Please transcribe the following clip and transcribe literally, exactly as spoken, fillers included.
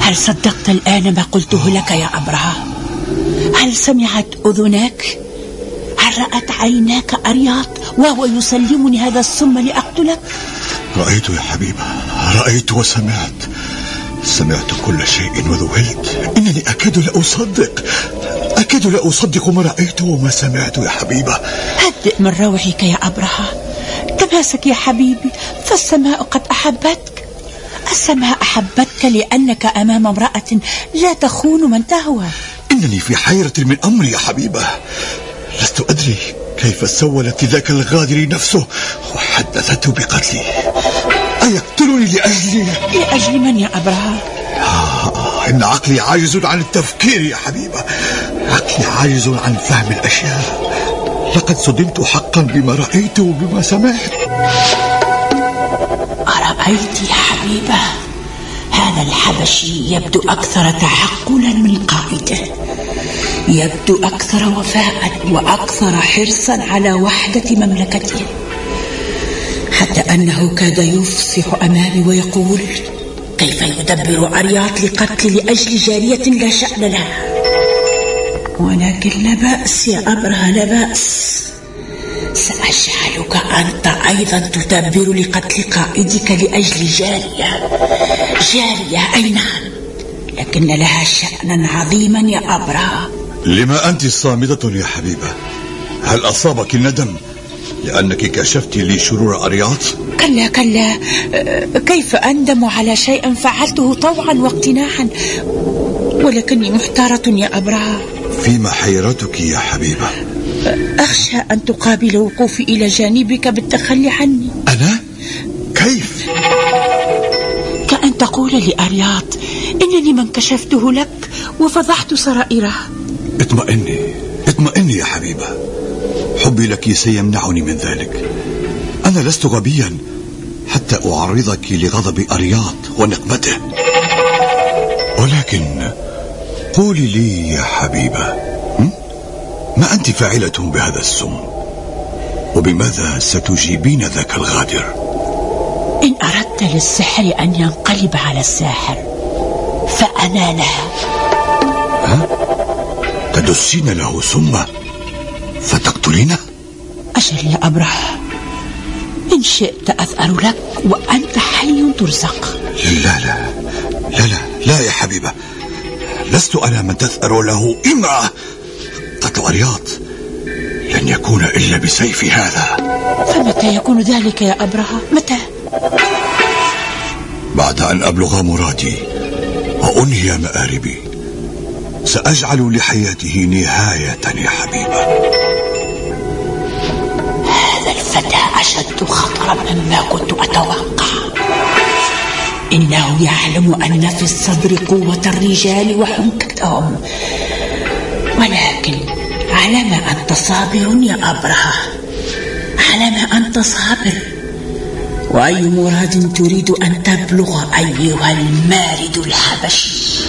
هل صدقت الآن ما قلته لك يا أبرهة؟ هل سمعت أذناك؟ هل رأت عيناك أرياط وهو يسلمني هذا السم لأقتلك؟ رأيت يا حبيبة، رأيت وسمعت، سمعت كل شيء وذهلت. إنني أكاد لا أصدق، أكاد لا أصدق ما رأيت وما سمعت يا حبيبة. هدئ من روعك يا أبرهة، تماسك يا حبيبي، فالسماء قد أحبتك. السماء أحبتك لأنك أمام امرأة لا تخون من تهوى. إنني في حيرة من أمري يا حبيبة، لست أدري كيف سولت ذاك الغادر نفسه وحدثته بقتلي. أيقتلني لأجلي؟ لأجل من يا أبرهة؟ آه، إن عقلي عاجز عن التفكير يا حبيبة، عقلي عاجز عن فهم الأشياء. لقد صدمت حقا بما رأيت وبما سمعت. أرأيت يا حبيبة؟ هذا الحبشي يبدو أكثر تعقلا من قائده، يبدو أكثر وفاء وأكثر حرصا على وحدة مملكته، حتى أنه كاد يفصح أمامي ويقول كيف يدبر أرياط لقتل لأجل جارية لا شأن لها. ولكن لا بأس يا أبرهة، لا بأس، سأجعلك أنت أيضا تدبر لقتل قائدك لأجل جارية. جارية أي نعم، لكن لها شأنا عظيما يا أبرهة. لما أنت صامدة يا حبيبة؟ هل أصابك الندم لأنك كشفت لي شرور أرياط؟ كلا كلا، كيف أندم على شيء فعلته طوعا واقتناعا، ولكني محتارة يا أبرهة. فيما حيرتك يا حبيبة؟ أخشى أن تقابل وقوفي إلى جانبك بالتخلي عني. أنا؟ كيف؟ كأن تقول لأرياط إنني من كشفته لك وفضحت سرائره. اطمئني اطمئني يا حبيبة، حبي لك سيمنعني من ذلك. أنا لست غبيا حتى أعرضك لغضب أرياط ونقمته. ولكن قولي لي يا حبيبة، ما أنت فاعلة بهذا السم؟ وبماذا ستجيبين ذاك الغادر؟ إن أردت للسحر أن ينقلب على الساحر فأنا لها. ها؟ تدسين له سمة فتقتلينه؟ أجل يا أبرهة، إن شئت أثأر لك وأنت حي ترزق. لا لا لا لا لا يا حبيبة، لست أنا من تثأر له امرأة. قتل أرياط لن يكون إلا بسيف هذا. فمتى يكون ذلك يا أبرهة؟ متى؟ بعد أن أبلغ مرادي وأنهي مآربي، سأجعل لحياته نهاية يا حبيبة. هذا الفتى أشد خطرا مما كنت أتوقع. إنه يعلم أن في الصدر قوة الرجال وحنكتهم، ولكن على ما أنت صابر يا أبرهة، على ما أنت صابر. وأي مراد تريد أن تبلغ أيها المارد الحبشي؟